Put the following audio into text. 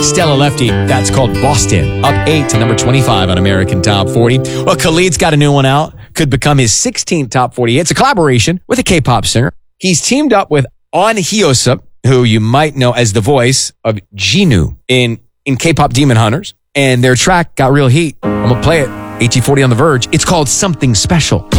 Stella Lefty. That's called Boston. Up 8 to number 25 on American Top 40. Well, Khalid's got a new one out. Could become his 16th Top 40. It's a collaboration with a K-pop singer. He's teamed up with Ahn Hyo-suk, who you might know as the voice of Jinu in K-pop Demon Hunters. And their track got real heat. I'm going to play it. AT40 on The Verge. It's called Something Special.